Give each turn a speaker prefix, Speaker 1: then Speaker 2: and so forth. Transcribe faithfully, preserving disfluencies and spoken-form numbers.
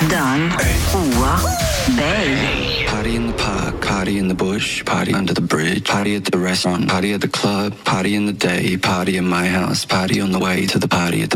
Speaker 1: Dan, Oa, Bay.
Speaker 2: Party in the park, party in the bush, party under the bridge, party at the restaurant, party at the club, party in the day, party in my house, party on the way to the party at the